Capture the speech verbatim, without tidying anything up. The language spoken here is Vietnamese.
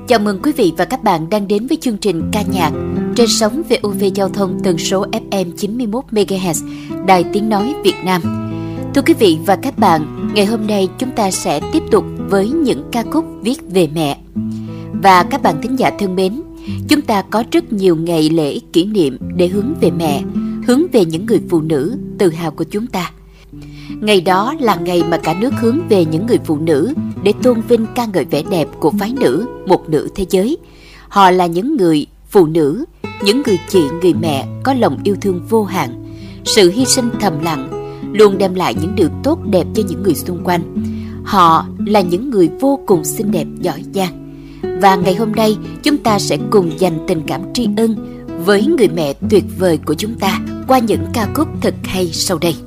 Chào mừng quý vị và các bạn đang đến với chương trình ca nhạc trên sóng vê o vê Giao thông tần số ép em chín mươi mốt mê ga héc, Đài Tiếng Nói Việt Nam. Thưa quý vị và các bạn, ngày hôm nay chúng ta sẽ tiếp tục với những ca khúc viết về mẹ. Và các bạn thính giả thân mến, chúng ta có rất nhiều ngày lễ kỷ niệm để hướng về mẹ, hướng về những người phụ nữ tự hào của chúng ta. Ngày đó là ngày mà cả nước hướng về những người phụ nữ để tôn vinh ca ngợi vẻ đẹp của phái nữ, một nữ thế giới. Họ là những người phụ nữ, những người chị, người mẹ có lòng yêu thương vô hạn, sự hy sinh thầm lặng, luôn đem lại những điều tốt đẹp cho những người xung quanh. Họ là những người vô cùng xinh đẹp, giỏi giang. Và ngày hôm nay chúng ta sẽ cùng dành tình cảm tri ân với người mẹ tuyệt vời của chúng ta qua những ca khúc thật hay sau đây.